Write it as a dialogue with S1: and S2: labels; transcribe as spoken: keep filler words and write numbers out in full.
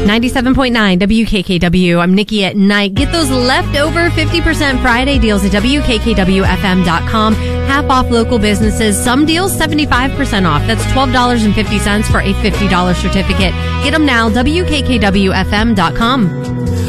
S1: ninety-seven point nine W K K W. I'm Nikki at night. Get those leftover fifty percent Friday deals at W K K W F M dot com. Half off local businesses. Some deals seventy-five percent off. That's twelve dollars and fifty cents for a fifty dollars certificate. Get them now. W K K W F M dot com.